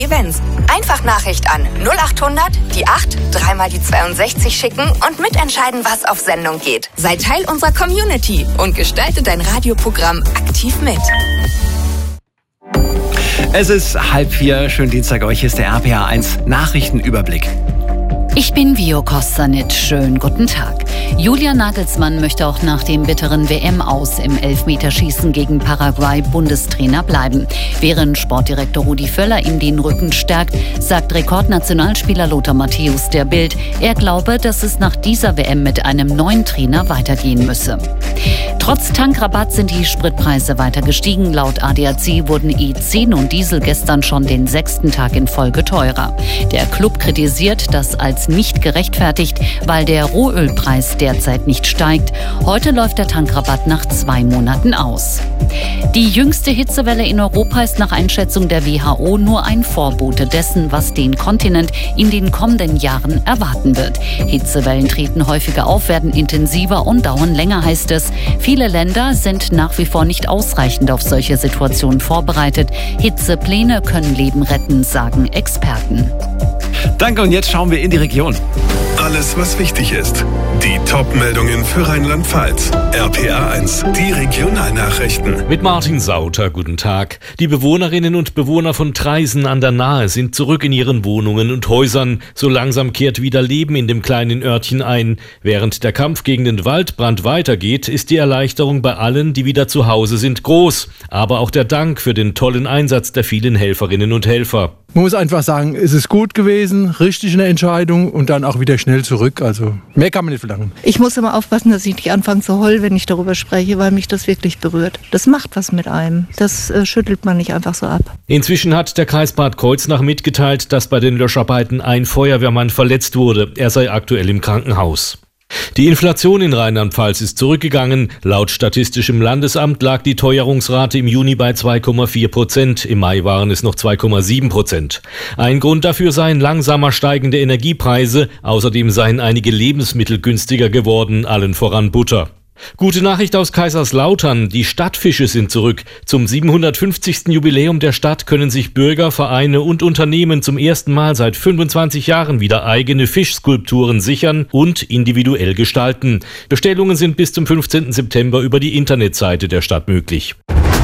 Events. Einfach Nachricht an 0800 die 8, dreimal die 62 schicken und mitentscheiden, was auf Sendung geht. Sei Teil unserer Community und gestalte dein Radioprogramm aktiv mit. Es ist 3:30, schönen Dienstag euch, hier ist der RPA 1 Nachrichtenüberblick. Ich bin Vio Kostanit. Schönen guten Tag. Julian Nagelsmann möchte auch nach dem bitteren WM-Aus im Elfmeterschießen gegen Paraguay Bundestrainer bleiben. Während Sportdirektor Rudi Völler ihm den Rücken stärkt, sagt Rekordnationalspieler Lothar Matthäus der Bild, er glaube, dass es nach dieser WM mit einem neuen Trainer weitergehen müsse. Trotz Tankrabatt sind die Spritpreise weiter gestiegen. Laut ADAC wurden E10 und Diesel gestern schon den 6. Tag in Folge teurer. Der Club kritisiert das als nicht gerechtfertigt, weil der Rohölpreis derzeit nicht steigt. Heute läuft der Tankrabatt nach 2 Monaten aus. Die jüngste Hitzewelle in Europa ist nach Einschätzung der WHO nur ein Vorbote dessen, was den Kontinent in den kommenden Jahren erwarten wird. Hitzewellen treten häufiger auf, werden intensiver und dauern länger, heißt es. Viele Länder sind nach wie vor nicht ausreichend auf solche Situationen vorbereitet. Hitzepläne können Leben retten, sagen Experten. Danke und jetzt schauen wir in die Region. Alles, was wichtig ist. Die Top-Meldungen für Rheinland-Pfalz. RPA 1, die Regionalnachrichten. Mit Martin Sauter, guten Tag. Die Bewohnerinnen und Bewohner von Traisen an der Nahe sind zurück in ihren Wohnungen und Häusern. So langsam kehrt wieder Leben in dem kleinen Örtchen ein. Während der Kampf gegen den Waldbrand weitergeht, ist die Erleichterung bei allen, die wieder zu Hause sind, groß. Aber auch der Dank für den tollen Einsatz der vielen Helferinnen und Helfer. Man muss einfach sagen, es ist gut gewesen, richtig eine Entscheidung und dann auch wieder schnell zurück. Also mehr kann man nicht verlangen. Ich muss immer aufpassen, dass ich nicht anfange zu heulen, wenn ich darüber spreche, weil mich das wirklich berührt. Das macht was mit einem. Das schüttelt man nicht einfach so ab. Inzwischen hat der Kreis Bad Kreuznach mitgeteilt, dass bei den Löscharbeiten ein Feuerwehrmann verletzt wurde. Er sei aktuell im Krankenhaus. Die Inflation in Rheinland-Pfalz ist zurückgegangen. Laut Statistischem Landesamt lag die Teuerungsrate im Juni bei 2,4%. Im Mai waren es noch 2,7%. Ein Grund dafür seien langsamer steigende Energiepreise. Außerdem seien einige Lebensmittel günstiger geworden, allen voran Butter. Gute Nachricht aus Kaiserslautern, die Stadtfische sind zurück. Zum 750. Jubiläum der Stadt können sich Bürger, Vereine und Unternehmen zum ersten Mal seit 25 Jahren wieder eigene Fischskulpturen sichern und individuell gestalten. Bestellungen sind bis zum 15. September über die Internetseite der Stadt möglich.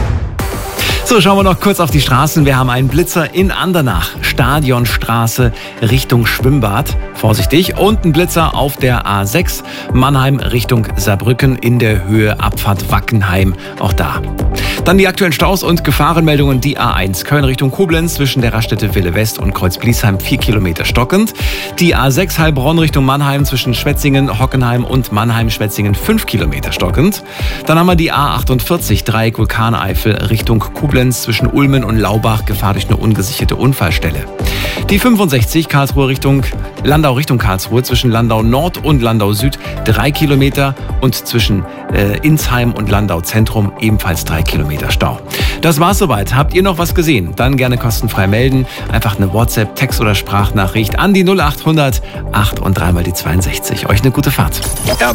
So, schauen wir noch kurz auf die Straßen. Wir haben einen Blitzer in Andernach, Stadionstraße Richtung Schwimmbad. Vorsichtig. Und einen Blitzer auf der A6, Mannheim Richtung Saarbrücken in der Höhe Abfahrt Wackenheim. Auch da. Dann die aktuellen Staus und Gefahrenmeldungen. Die A1 Köln Richtung Koblenz zwischen der Raststätte Wille West und Kreuz-Bliesheim 4 Kilometer stockend. Die A6 Heilbronn Richtung Mannheim zwischen Schwetzingen, Hockenheim und Mannheim-Schwetzingen 5 Kilometer stockend. Dann haben wir die A48 Dreieck Vulkaneifel Richtung Koblenz zwischen Ulmen und Laubach, Gefahr durch eine ungesicherte Unfallstelle. Die 65 Landau Richtung Karlsruhe zwischen Landau Nord und Landau Süd 3 Kilometer und zwischen Insheim und Landau Zentrum ebenfalls 3 Kilometer Stau. Das war's soweit. Habt ihr noch was gesehen? Dann gerne kostenfrei melden. Einfach eine WhatsApp, Text- oder Sprachnachricht an die 0800 8 und dreimal die 62. Euch eine gute Fahrt.